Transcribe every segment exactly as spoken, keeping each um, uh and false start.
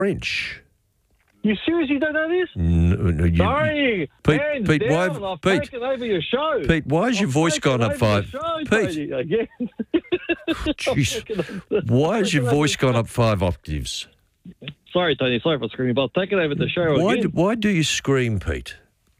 French. You seriously don't know this? No, no, you, Sorry, Pete, hands Pete, down, why, I've Pete, taken over your show. Pete, why has your I've voice taken gone up over five? your show, Pete, Tony, again. jeez, why has your voice gone up five octaves? Sorry, Tony. Sorry for screaming, but I've taken over the show Why again. do, why do you scream, Pete?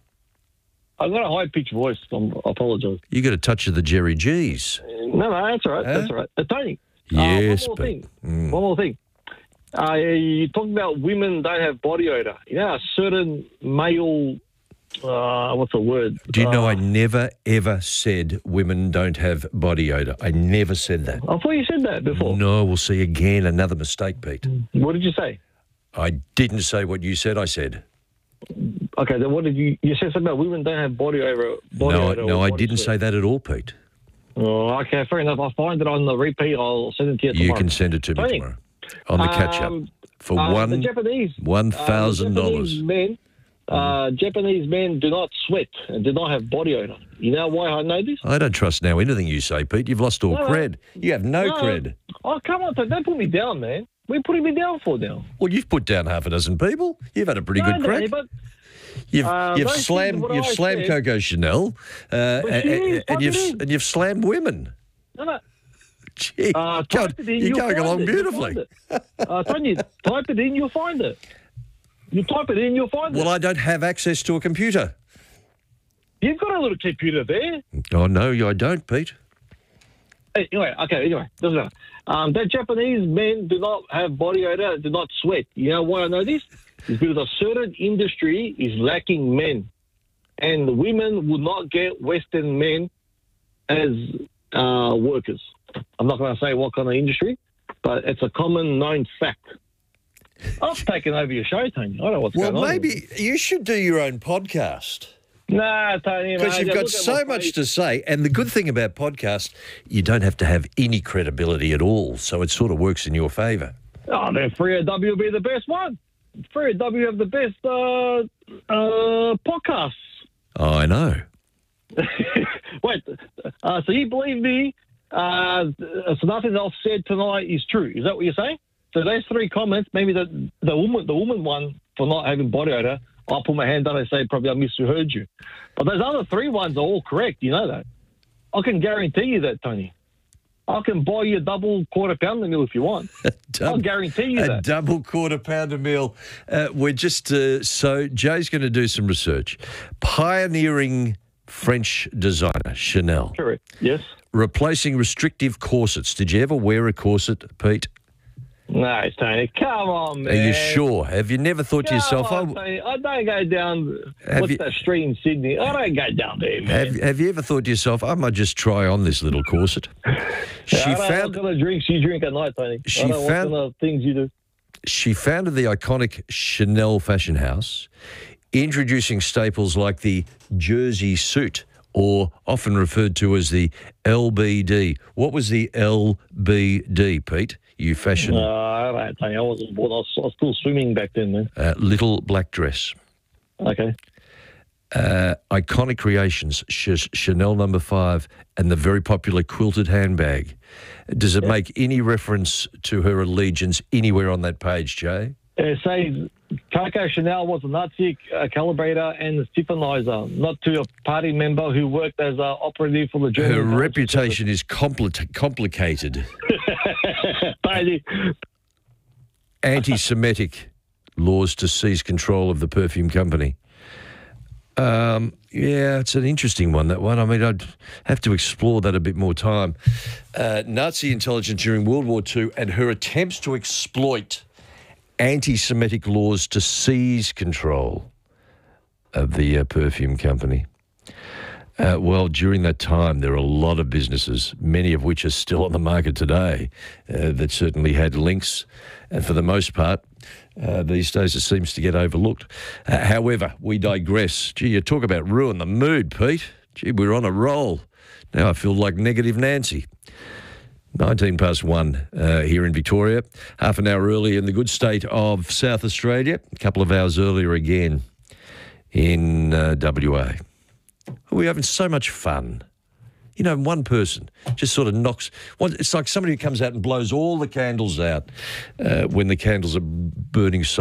I've got a high-pitched voice. I'm, I apologise. You got a touch of the Jerry G's. No, no, that's all right. Huh? That's all right. Uh, Tony, Yes, uh, one more but thing. mm. One more thing. Uh, you talking about women don't have body odour. You know, a certain male, uh, what's the word? Do you know uh, I never, ever said women don't have body odour? I never said that. I thought you said that before. No, we'll see again. Another mistake, Pete. What did you say? I didn't say what you said I said. Okay, then what did you... You said something about women don't have body odour. Body No, odour no, or I body didn't sweat. say that at all, Pete. Oh, okay, fair enough. I'll find it on the repeat. I'll send it to you tomorrow. You can send it to me Tony, tomorrow on the catch-up um, for uh, the one Japanese, one uh, thousand the dollars. Japanese men, uh, Japanese men do not sweat and do not have body odour. You know why I know this? I don't trust now anything you say, Pete. You've lost all No, no. cred. You have no, No. cred. Oh, come on, don't put me down, man. What are you putting me down for now? Well, you've put down half a dozen people. You've had a pretty No, good no, crack. but You've Uh, you've those slammed things, what you've I slammed said- Coco Chanel, uh, and, she is, and, type you've it in. and you've slammed women. no, no. Gee, Uh, God, type it in, you're you'll going find along it, you'll beautifully. find it. Uh, Tony, type it in, you'll find it. You type it in, you'll find Well, it. I don't have access to a computer. You've got a little computer there. Oh no, I don't, Pete. Anyway, okay, anyway, doesn't matter. Um, that Japanese men do not have body odor, do not sweat. You know why I know this? It's because a certain industry is lacking men. And the women would not get Western men as uh, workers. I'm not going to say what kind of industry, but it's a common known fact. I've taken over your show, Tony. I don't know what's Well, going on. maybe you should do your own podcast. Nah, Tony, Because mate, you've look got at so my much face. to say. And the good thing about podcasts, you don't have to have any credibility at all. So it sort of works in your favour. Oh, then three O W will be the best one. three O W have the best uh, uh, podcasts. Oh, I know. Wait, uh, so you believe me? Uh, so nothing else said tonight is true. Is that what you're saying? So those three comments, maybe the the woman the woman one for not having body odor, I'll put my hand down and say probably I misheard you. But those other three ones are all correct. You know that. I can guarantee you that, Tony. I can buy you a double quarter pounder meal if you want. I'll guarantee you a that. double quarter pounder meal. Uh, we're just uh, so Jay's going to do some research. Pioneering French designer Chanel Correct. Yes. replacing restrictive corsets. Did you ever wear a corset, Pete? No, Tony. Come on, man. Are you sure? Have you never thought to Come yourself, on, oh, Tony. I don't go down. Have What's you- that street in Sydney? I don't go down there, man. have, have you ever thought to yourself, I might just try on this little corset? She I don't know found what kind of drinks you drink at night, Tony. She I don't know found- what kind of things you do. she founded the iconic Chanel fashion house, introducing staples like the jersey suit, or often referred to as the L B D. What was the L B D, Pete? You fashion Uh, I don't know, Tony. I wasn't born. I was, I was still swimming back then, man. uh, little black dress. Okay. Uh, iconic creations, Ch- Chanel number five, and the very popular quilted handbag. Does it make any reference to her allegiance anywhere on that page, Jay? It says Coco Chanel was a Nazi uh, calibrator and a Stephenizer, not to a party member who worked as an operative for the German. Her Intelligence reputation is compli- complicated. Service. Tony, Anti-Semitic laws to seize control of the perfume company. Um, yeah, it's an interesting one, that one. I mean, I'd have to explore that a bit more time. Uh, Nazi intelligence during World War Two and her attempts to exploit anti-Semitic laws to seize control of the uh, perfume company. Uh, well, during that time, there are a lot of businesses, many of which are still on the market today, uh, that certainly had links. And for the most part, uh, these days it seems to get overlooked. Uh, however, we digress. Gee, you talk about ruin the mood, Pete. Gee, we're on a roll. Now I feel like Negative Nancy. nineteen past one uh, here in Victoria, half an hour early in the good state of South Australia, a couple of hours earlier again in uh, W A. We're having so much fun You know, one person just sort of knocks. Well, it's like somebody who comes out and blows all the candles out uh, when the candles are burning so